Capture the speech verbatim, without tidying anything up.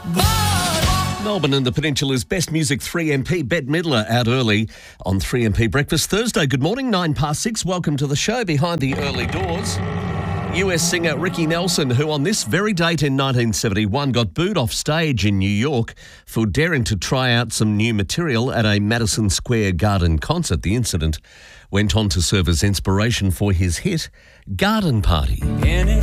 Melbourne and the Peninsula's best music, three M P. Bette Midler out early on three M P Breakfast Thursday. Good morning, nine past six. Welcome to the show behind the early doors. U S singer Ricky Nelson, who on this very date in nineteen seventy-one got booed off stage in New York for daring to try out some new material at a Madison Square Garden concert. The incident went on to serve as inspiration for his hit Garden Party. Any